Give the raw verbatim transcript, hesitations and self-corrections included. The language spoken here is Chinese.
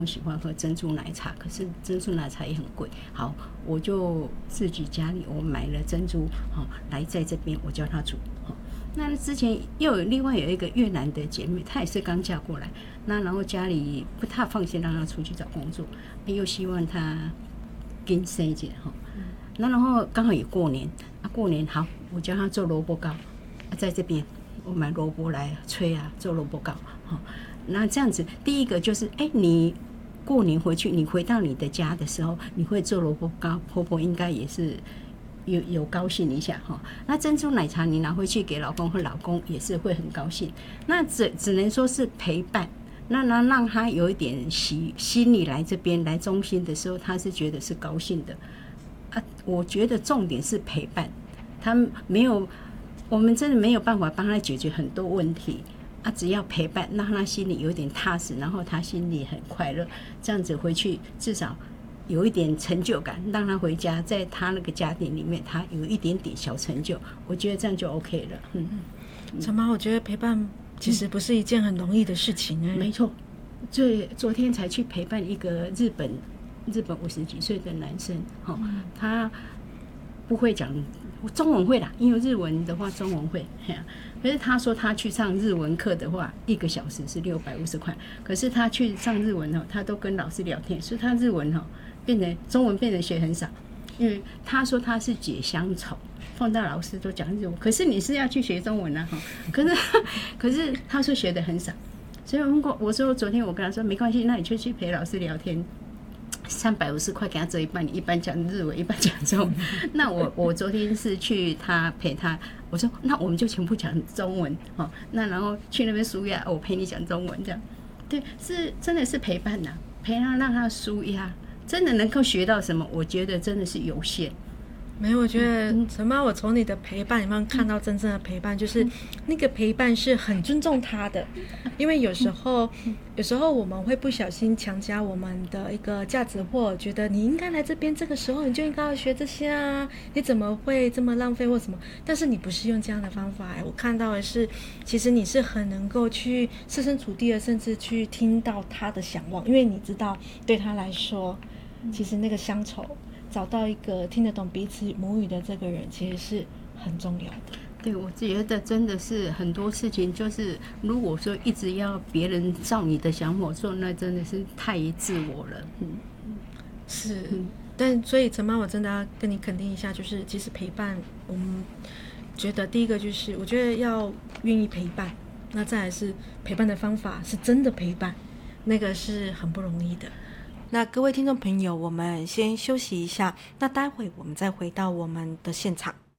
我喜欢喝珍珠奶茶，可是珍珠奶茶也很贵。好，我就自己家里我买了珍珠，好来在这边我教她煮。好，那之前又有另外有一个越南的姐妹，她也是刚嫁过来，那然后家里不太放心让她出去找工作，又希望她跟生一点哈。那然后刚好也过年，啊过年好，我教她做萝卜糕，在这边我买萝卜来吹啊，做萝卜糕。好，那这样子，第一个就是，哎、欸，你过年回去，你回到你的家的时候，你会做萝卜糕，婆婆应该也是有有高兴一下哈。那珍珠奶茶你拿回去给老公，和老公也是会很高兴。那只只能说是陪伴，那那让他有一点喜心里来这边来中心的时候，他是觉得是高兴的啊。我觉得重点是陪伴，他没有，我们真的没有办法帮他解决很多问题。啊，只要陪伴，让他心里有点踏实，然后他心里很快乐，这样子回去至少有一点成就感，让他回家，在他那个家庭里面，他有一点点小成就，我觉得这样就 OK 了。嗯， 陈妈，我觉得陪伴其实不是一件很容易的事情哎、欸。 没错，最昨天才去陪伴一个日本日本五十几岁的男生，哈、嗯，他不会讲中文会啦，因为日文的话中文会，可是他说他去上日文课的话，一个小时是六百五十块。可是他去上日文哦，他都跟老师聊天，所以他日文哦变成中文变成学很少。因为他说他是解乡愁，碰到老师都讲日文，可是你是要去学中文啊哈。可是可是他说学的很少，所以如果我说昨天我跟他说没关系，那你就去陪老师聊天。三百五十块给他折一半，你一半讲日文，一半讲中文。那我我昨天是去他陪他，我说那我们就全部讲中文哦。那然后去那边舒压，我陪你讲中文这样。对，是真的是陪伴呐、啊，陪他让他舒压，真的能够学到什么？我觉得真的是有限。 没有，我觉得陈妈，我从你的陪伴里面看到真正的陪伴，就是那个陪伴是很尊重他的，因为有时候，有时候我们会不小心强加我们的一个价值，或觉得你应该来这边，这个时候你就应该要学这些啊，你怎么会这么浪费或什么？但是你不是用这样的方法，我看到的是，其实你是很能够去设身处地的，甚至去听到他的想望，因为你知道对他来说，其实那个乡愁。找到一个听得懂彼此母语的这个人，其实是很重要的。 对，我觉得真的是很多事情，就是如果说一直要别人照你的想法做，那真的是太自我了。嗯， 是。嗯、但所以陈妈，我真的要跟你肯定一下，就是其实陪伴，我们觉得第一个就是我觉得要愿意陪伴，那再来是陪伴的方法是真的陪伴，那个是很不容易的。那各位听众朋友，我们先休息一下，那待会我们再回到我们的现场。